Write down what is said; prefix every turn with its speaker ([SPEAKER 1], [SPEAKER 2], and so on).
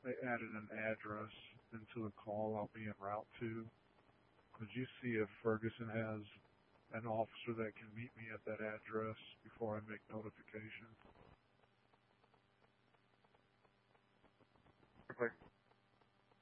[SPEAKER 1] they added an address into the call I'll be en route to. Could you see if Ferguson has an officer that can meet me at that address before I make notification?